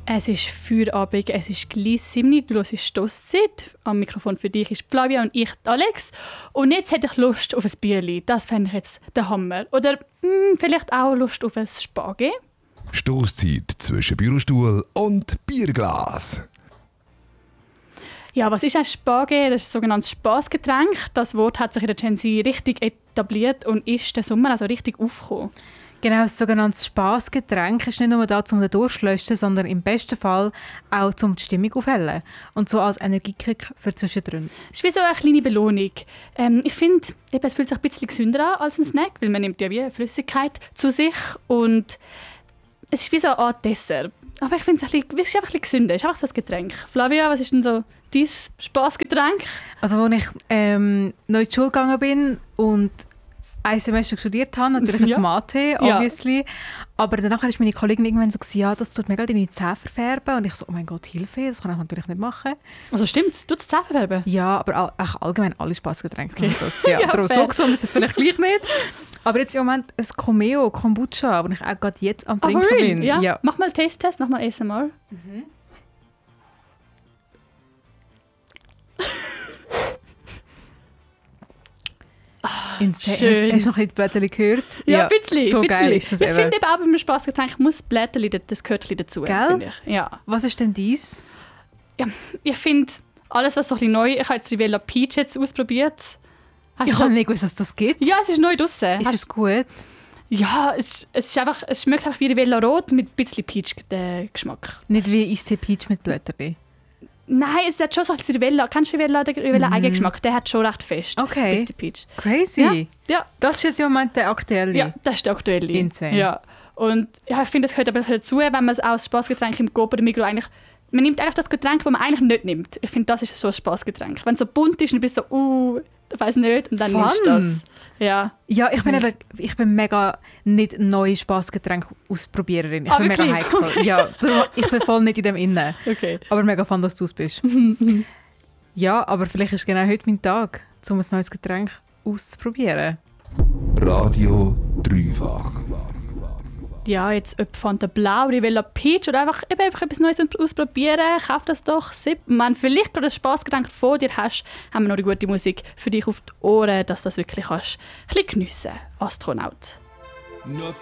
Es ist Feierabend, es ist gleich 7 Uhr, du hörst Stosszeit. Am Mikrofon für dich ist Flavia und ich, Alex. Und jetzt hätte ich Lust auf ein Bierli. Das fände ich jetzt der Hammer. Oder vielleicht auch Lust auf ein Spaghetti. Stosszeit zwischen Bürostuhl und Bierglas. Ja, was ist ein Spaghetti? Das ist ein sogenanntes Spassgetränk. Das Wort hat sich in der Gen Z richtig etabliert und ist den Sommer also richtig aufgekommen. Genau, das sogenannte Spassgetränk ist nicht nur da, um den Durst zu löschen, sondern im besten Fall auch, um die Stimmung aufzuhellen. Und so als Energiekick für zwischendrin. Es ist wie so eine kleine Belohnung. Ich finde, es fühlt sich ein bisschen gesünder an als ein Snack, weil man nimmt ja wie Flüssigkeit zu sich und es ist wie so eine Art Dessert. Aber ich finde es einfach ein bisschen gesünder. Es ist einfach so ein Getränk. Flavia, was ist denn so dein Spassgetränk? Also als ich neu in die Schule gegangen bin und ein Semester studiert habe, natürlich ein Mate, obviously. Ja. Aber danach ist meine Kollegin irgendwann so, ja, das tut mega deine Zähne verfärben. Und ich so, oh mein Gott, Hilfe, das kann ich natürlich nicht machen. Also stimmt's? Tut es Zähne verfärben? Ja, aber auch allgemein alle Spassgetränke. Okay. Das, ja, ja, so gesund ist jetzt vielleicht gleich nicht. Aber jetzt im Moment ein Komeo, Kombucha, wo ich auch gerade jetzt am Trinken bin. Ja? Ja. Mach mal Taste-Test, mach mal ASMR. Mhm. Schön. Hast du noch ein Blätterli gehört? Ja, ein bisschen. So geil ist das ich eben. finde eben auch beim Spassgetränk muss Blätterli, das gehört ein bisschen dazu. Gell? Ich. Ja. Was ist denn dies? Ja, ich finde, alles was so ein bisschen neu ist, ich habe jetzt Rivella Peach jetzt ausprobiert. Ich habe nicht gewusst, dass das gibt. Ja, es ist neu draussen. Ist es gut? Ja, es schmeckt einfach wie Rivella Rot mit ein bisschen Peach-Geschmack. Nicht wie Eistee Peach mit Blätterli? Nein, es hat schon so ein Rivella. Kennst du Rivella, den Rivella-Eigengeschmack? Der hat schon recht fest. Okay. Peach. Crazy. Ja. Das ist jetzt im Moment der aktuelle. Ja, das ist der aktuelle. Insane. Ja. Und ja, ich finde, das gehört aber dazu, wenn man es als Spassgetränk im Coop oder Migros eigentlich... Man nimmt eigentlich das Getränk, das man eigentlich nicht nimmt. Ich finde, das ist so ein Spassgetränk. Wenn es so bunt ist und du bist so, ich weiss nicht, und dann nimmst du das. Ja, ja, ich bin mega nicht neue Spassgetränke Ausprobiererin. Ich bin mega heikel. Ja, ich bin voll nicht in dem Innen. Okay. Aber mega fun, dass du es bist. Ja, aber vielleicht ist genau heute mein Tag, um ein neues Getränk auszuprobieren. Radio Dreifach. Ja, jetzt ob Fanta Blau, Rivella Peach oder einfach etwas Neues ausprobieren, kauf das doch. Wenn du vielleicht gerade ein Spassgetränk vor dir hast, haben wir noch eine gute Musik für dich auf die Ohren, dass du das wirklich kannst. Ein bisschen geniessen, Astronaut.